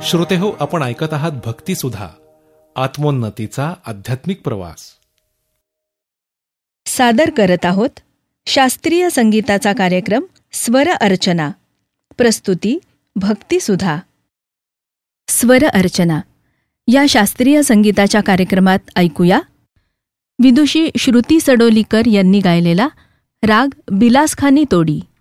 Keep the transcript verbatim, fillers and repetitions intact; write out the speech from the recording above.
श्रोतेहो, आपण ऐकत आहात भक्ती सुधा, आत्मोन्नतीचा आध्यात्मिक प्रवास. सादर करत आहोत शास्त्रीय संगीताचा कार्यक्रम स्वर अर्चना. प्रस्तुती भक्ती सुधा. स्वर अर्चना या शास्त्रीय संगीताच्या कार्यक्रमात ऐकूया विदुषी श्रुती सडोलीकर यांनी गायलेला राग बिलासखानी तोडी.